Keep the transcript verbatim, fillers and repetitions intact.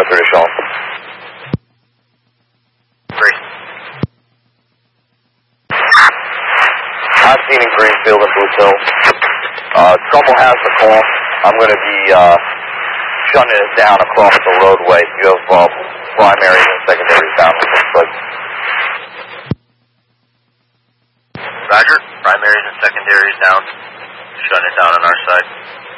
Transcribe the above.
thirty Sean. Three. I'm seeing Greenfield and Blue Hill. Uh, Trumbull has the call. I'm going to be uh, shutting it down across the roadway. You have uh, primaries and secondaries down, it looks like. Roger. Primaries and secondaries down. Shutting it down on our side.